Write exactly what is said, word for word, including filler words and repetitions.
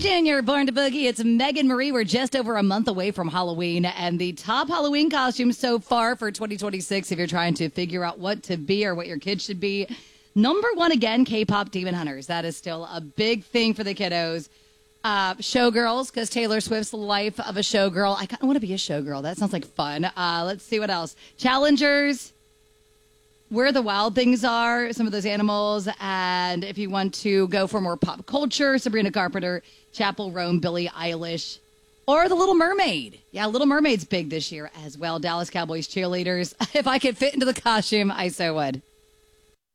Nation, you're born to boogie. It's Megan Marie. We're just over a month away from Halloween, and the top Halloween costumes so far for twenty twenty-six, if you're trying to figure out what to be or what your kids should be, number one again, K-pop demon hunters. That is still a big thing for the kiddos. Uh, showgirls, because Taylor Swift's the life of a showgirl. I kind of want to be a showgirl. That sounds like fun. Uh, let's see what else. Challengers. Where the wild things are, some of those animals, and if you want to go for more pop culture, Sabrina Carpenter, Chapel Roan, Billie Eilish, or The Little Mermaid. Yeah, Little Mermaid's big this year as well. Dallas Cowboys cheerleaders. If I could fit into the costume, I so would.